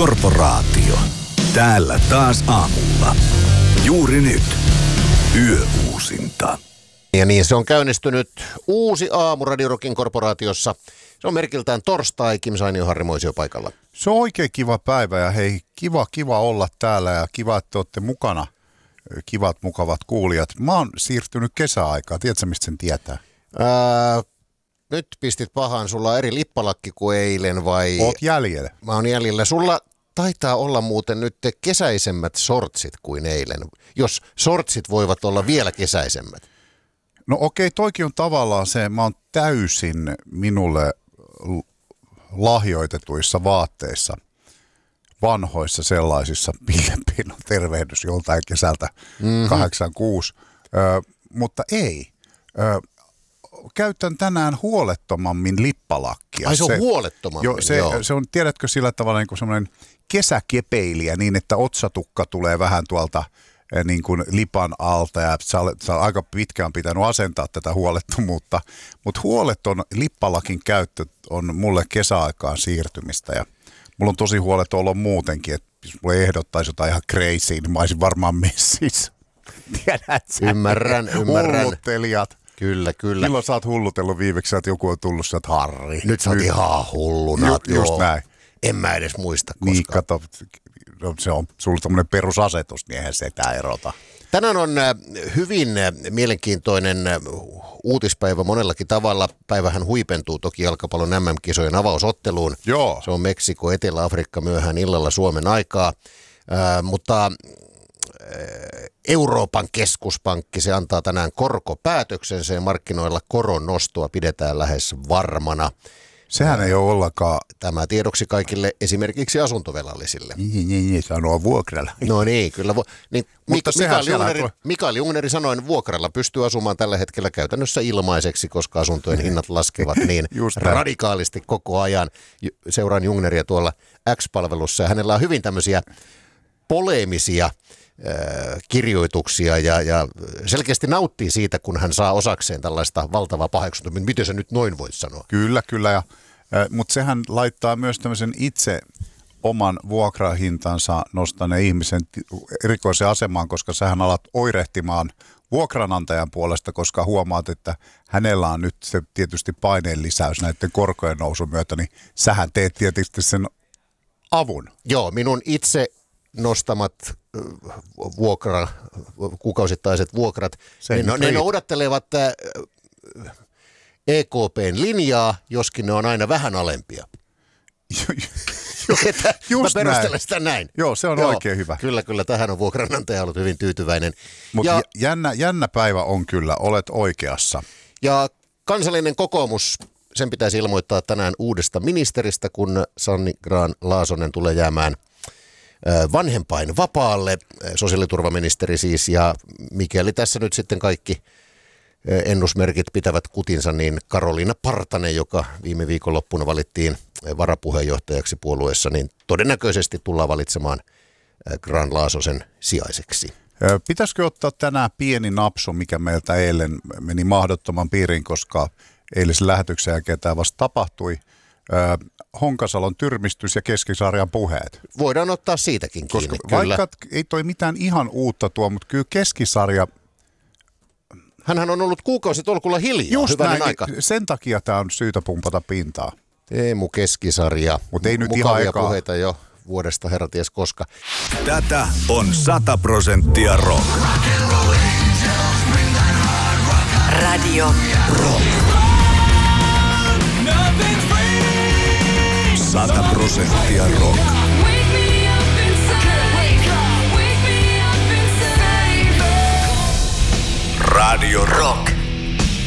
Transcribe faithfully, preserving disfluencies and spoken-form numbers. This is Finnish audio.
Korporaatio. Täällä taas aamulla. Juuri nyt. Yöuusinta. Ja niin se on käynnistynyt uusi aamu Radio Rockin Korporaatiossa. Se on merkiltään torstai. Kim Sainio-Harri Moisio paikalla. Se on oikein kiva päivä ja hei, kiva, kiva olla täällä ja kiva, että olette mukana. Kivat, mukavat kuulijat. Mä oon siirtynyt kesäaikaan. Tiedätkö, mistä sen tietää? Ää, nyt pistit pahaan. Sulla on eri lippalakki kuin eilen vai? Oot jäljellä. Mä oon jäljellä. Sulla taitaa olla muuten nyt kesäisemmät sortsit kuin eilen. Jos sortsit voivat olla vielä kesäisemmät. No okei, toikin on tavallaan se, mä oon täysin minulle lahjoitetuissa vaatteissa, vanhoissa sellaisissa, Pillepin tervehdys joltain kesältä mm-hmm. kahdeksankymmentäkuusi, ö, mutta ei. Ö, käytän tänään huolettomammin lippalakkia. Ai se on se, huolettomammin, jo, se, joo. Se on, tiedätkö, sillä tavalla niin kuin semmoinen kesäkepeilijä niin, että otsatukka tulee vähän tuolta niin kuin lipan alta ja sä olet, sä olet aika pitkään pitänyt asentaa tätä huolettomuutta, mutta huoleton lippalakin käyttö on mulle kesäaikaan siirtymistä ja mulla on tosi huoleton olo muutenkin, että jos mulle ehdottaisi jotain ihan crazy, niin mä olisin varmaan messissä. Tiedät sä? Ymmärrän, ymmärrän. Hulluttelijat. Kyllä, kyllä. Milloin sä oot hullutellut viimeksi, että joku on tullut sieltä Harri? Nyt sä oot ihan hulluna. Ju, just näin. En mä edes muista koskaan. Niin, kato, se on sulla tämmöinen perusasetus, niin eihän se etää erota. Tänään on hyvin mielenkiintoinen uutispäivä monellakin tavalla. Päivähän huipentuu toki jalkapallon M M-kisojen avausotteluun. Joo. Se on Meksiko, Etelä-Afrikka myöhään illalla Suomen aikaa, äh, mutta Euroopan keskuspankki, se antaa tänään korkopäätöksensä ja markkinoilla koron nostoa pidetään lähes varmana. Sehän ei ole ollenkaan. Tämä tiedoksi kaikille esimerkiksi asuntovelallisille. Niin, niin, niin, sanoo vuokralla. No niin, kyllä. Niin, Mutta Mik- sehän Mikael, Jungneri, tuo... Mikael Jungneri sanoi, että vuokralla pystyy asumaan tällä hetkellä käytännössä ilmaiseksi, koska asuntojen hinnat laskevat niin radikaalisti koko ajan. Seuraan Jungneria tuolla X-palvelussa ja hänellä on hyvin tämmöisiä poleemisia kirjoituksia ja, ja selkeästi nauttii siitä, kun hän saa osakseen tällaista valtavaa paheksuntaa. Miten sä nyt noin voit sanoa? Kyllä, kyllä. Ja, mutta sehän laittaa myös tämmöisen itse oman vuokrahintansa nostaneen ihmisen erikoiseen asemaan, koska sähän alat oirehtimaan vuokranantajan puolesta, koska huomaat, että hänellä on nyt se tietysti paineen lisäys näiden korkojen nousun myötä, niin sähän teet tietysti sen avun. Joo, minun itse nostamat vuokra, kuukausittaiset vuokrat, ne, no, ne noudattelevat E K P:n linjaa, joskin ne on aina vähän alempia. Just mä perustelen näin. Sitä näin. Joo, se on Joo, oikein hyvä. Kyllä, kyllä. Tähän on vuokranantaja ollut hyvin tyytyväinen. Mutta jännä, jännä päivä on kyllä, olet oikeassa. Ja kansallinen kokoomus, sen pitäisi ilmoittaa tänään uudesta ministeristä, kun Sanni Grahn-Laasonen tulee jäämään vanhempain vapaalle, sosiaaliturvaministeri siis, ja mikäli tässä nyt sitten kaikki ennusmerkit pitävät kutinsa, niin Karoliina Partanen, joka viime viikonloppuna valittiin varapuheenjohtajaksi puolueessa, niin todennäköisesti tullaan valitsemaan Grahn-Laasosen sijaiseksi. Pitäisikö ottaa tänään pieni napsu, mikä meiltä eilen meni mahdottoman piiriin, koska eilisen lähetyksen jälkeen tämä vasta tapahtui. Honkasalon tyrmistys ja Keskisarjan puheet. Voidaan ottaa siitäkin kiinni, koska kyllä. Vaikka ei toi mitään ihan uutta tuo, mutta kyllä Keskisarja... Hänhän on ollut kuukausitolkulla hiljaa. Just näin, aika. Sen takia tämä on syytä pumpata pintaa. Teemu Keskisarja. Mutta ei nyt mukavia ihan aikaa. Puheita jo vuodesta herraties koska. Tätä on sata prosenttia rock. Radio Rock. Sata prosenttia rock. Radio Rock.